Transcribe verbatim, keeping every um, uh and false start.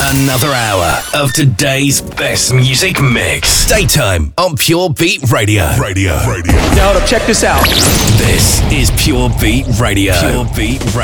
Another hour of today's best music mix. Daytime on Pure Beat Radio. Radio. Radio. Now, check this out. This is Pure Beat Radio. Pure Beat Radio.